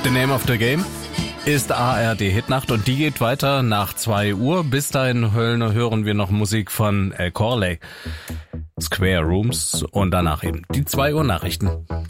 The Name of the Game ist ARD Hitnacht und die geht weiter nach 2 Uhr. Bis dahin hören wir noch Musik von El Corley, Square Rooms und danach eben die 2 Uhr Nachrichten.